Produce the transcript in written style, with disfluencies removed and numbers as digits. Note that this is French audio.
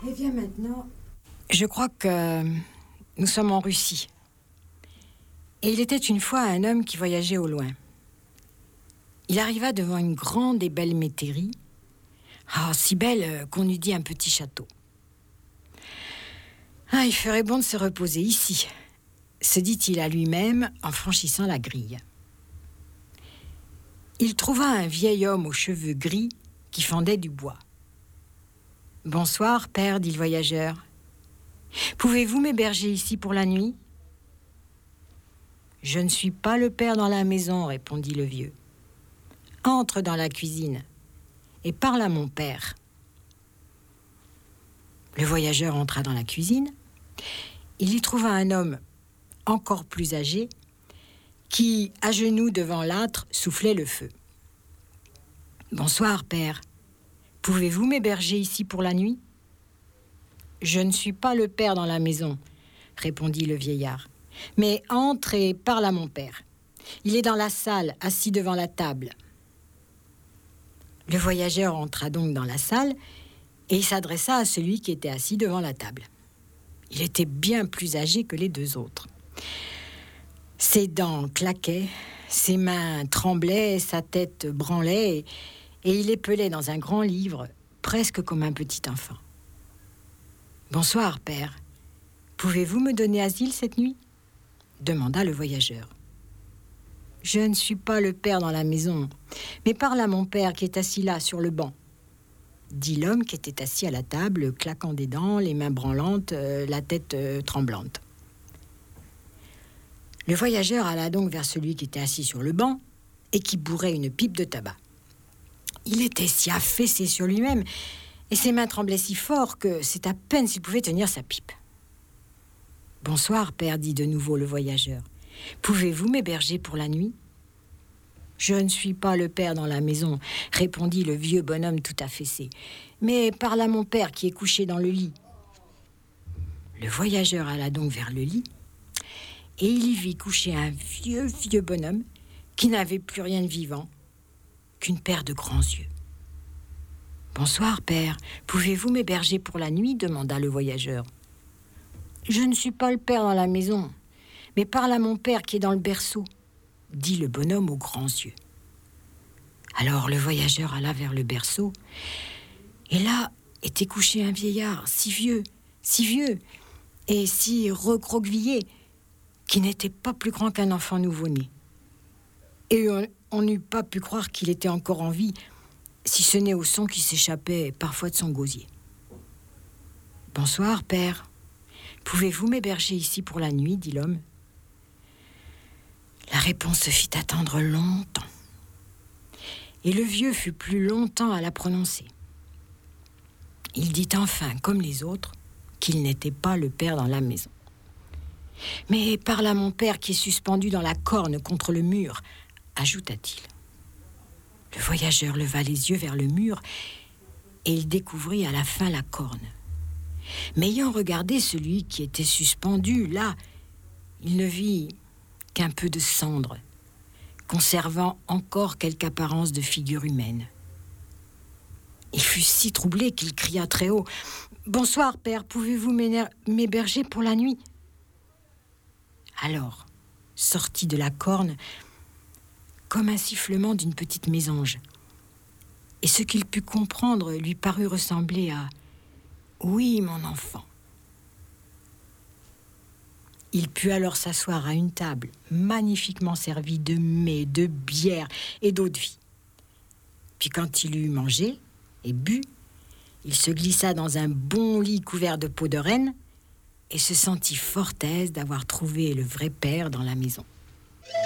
Eh bien maintenant, je crois que nous sommes en Russie. Et il était une fois un homme qui voyageait au loin. Il arriva devant une grande et belle métairie, si belle qu'on eût dit un petit château. Il ferait bon de se reposer ici, se dit-il à lui-même en franchissant la grille. Il trouva un vieil homme aux cheveux gris qui fendait du bois. « Bonsoir, père, dit le voyageur. Pouvez-vous m'héberger ici pour la nuit ? » « Je ne suis pas le père dans la maison, répondit le vieux. Entre dans la cuisine et parle à mon père. Le voyageur entra dans la cuisine. Il y trouva un homme encore plus âgé qui, à genoux devant l'âtre, soufflait le feu. « Bonsoir, père. Pouvez-vous m'héberger ici pour la nuit ? » « Je ne suis pas le père dans la maison, répondit le vieillard. Mais entre et parle à mon père. Il est dans la salle, assis devant la table. Le voyageur entra donc dans la salle et il s'adressa à celui qui était assis devant la table. Il était bien plus âgé que les deux autres. Ses dents claquaient, ses mains tremblaient, sa tête branlait et il épelait dans un grand livre, presque comme un petit enfant. « Bonsoir, père. Pouvez-vous me donner asile cette nuit ? » demanda le voyageur. « Je ne suis pas le père dans la maison, mais parle à mon père qui est assis là sur le banc, » dit l'homme qui était assis à la table, claquant des dents, les mains branlantes, la tête tremblante. Le voyageur alla donc vers celui qui était assis sur le banc et qui bourrait une pipe de tabac. Il était si affaissé sur lui-même et ses mains tremblaient si fort que c'est à peine s'il pouvait tenir sa pipe. « Bonsoir, père, dit de nouveau le voyageur. Pouvez-vous m'héberger pour la nuit ? » « Je ne suis pas le père dans la maison, répondit le vieux bonhomme tout affaissé. Mais parle à mon père qui est couché dans le lit. Le voyageur alla donc vers le lit et il y vit coucher un vieux bonhomme qui n'avait plus rien de vivant qu'une paire de grands yeux. « Bonsoir, père, pouvez-vous m'héberger pour la nuit ? demanda le voyageur. « Je ne suis pas le père dans la maison, mais parle à mon père qui est dans le berceau, dit le bonhomme aux grands yeux. Alors le voyageur alla vers le berceau, et là était couché un vieillard si vieux, et si recroquevillé, qui n'était pas plus grand qu'un enfant nouveau-né. Et on n'eût pas pu croire qu'il était encore en vie, si ce n'est au son qui s'échappait parfois de son gosier. « Bonsoir, père. Pouvez-vous m'héberger ici pour la nuit ? dit l'homme. La réponse se fit attendre longtemps. Et le vieux fut plus longtemps à la prononcer. Il dit enfin, comme les autres, qu'il n'était pas le père dans la maison. « Mais parle à mon père qui est suspendu dans la corne contre le mur, » ajouta-t-il. Le voyageur leva les yeux vers le mur et il découvrit à la fin la corne. Mais ayant regardé celui qui était suspendu, là, il ne vit qu'un peu de cendre, conservant encore quelque apparence de figure humaine. Il fut si troublé qu'il cria très haut « Bonsoir, père, pouvez-vous m'héberger pour la nuit ?» Alors, sortit de la corne comme un sifflement d'une petite mésange, et ce qu'il put comprendre lui parut ressembler à « Oui, mon enfant ». Il put alors s'asseoir à une table magnifiquement servie de mets, de bière et d'eau-de-vie. Puis quand il eut mangé et bu, il se glissa dans un bon lit couvert de peau de renne et se sentit fort aise d'avoir trouvé le vrai père dans la maison.